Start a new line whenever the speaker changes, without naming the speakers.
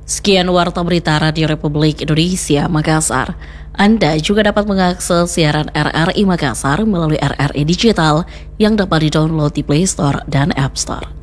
Sekian Warta Berita Radio Republik Indonesia Makassar. Anda juga dapat mengakses siaran RRI Makassar melalui RRI Digital yang dapat di-download di Play Store dan App Store.